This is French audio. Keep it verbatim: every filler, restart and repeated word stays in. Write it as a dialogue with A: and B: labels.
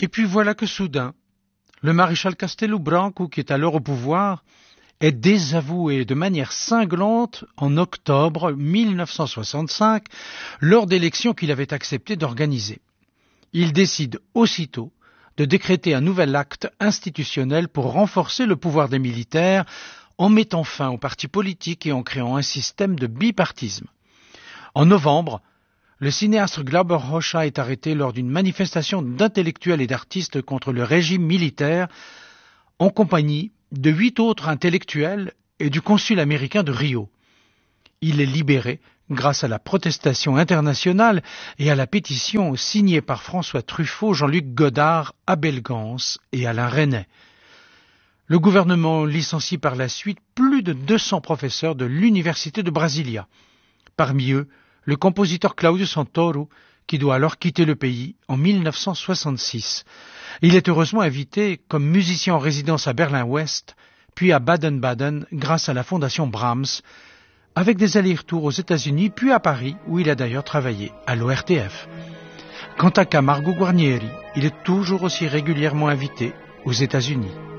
A: Et puis voilà que soudain, le maréchal Castelo Branco, qui est alors au pouvoir, est désavoué de manière cinglante en octobre mille neuf cent soixante-cinq, lors d'élections qu'il avait accepté d'organiser. Il décide aussitôt de décréter un nouvel acte institutionnel pour renforcer le pouvoir des militaires en mettant fin aux partis politiques et en créant un système de bipartisme. En novembre, le cinéaste Glauber Rocha est arrêté lors d'une manifestation d'intellectuels et d'artistes contre le régime militaire en compagnie de huit autres intellectuels et du consul américain de Rio. Il est libéré grâce à la protestation internationale et à la pétition signée par François Truffaut, Jean-Luc Godard, Abel Gance et Alain Resnais. Le gouvernement licencie par la suite plus de deux cents professeurs de l'université de Brasilia. Parmi eux, le compositeur Claudio Santoro, qui doit alors quitter le pays en mille neuf cent soixante-six. Il est heureusement invité comme musicien en résidence à Berlin-Ouest, puis à Baden-Baden grâce à la fondation Brahms, avec des allers-retours aux États-Unis, puis à Paris, où il a d'ailleurs travaillé à l'O R T F. Quant à Camargo Guarnieri, il est toujours aussi régulièrement invité aux États-Unis.